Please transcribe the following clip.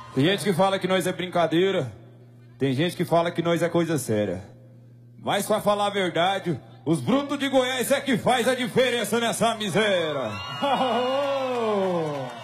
Tem gente que fala que nós é brincadeira, tem gente que fala que nós é coisa séria. Mas pra falar a verdade, os brutos de Goiás é que faz a diferença nessa miséria.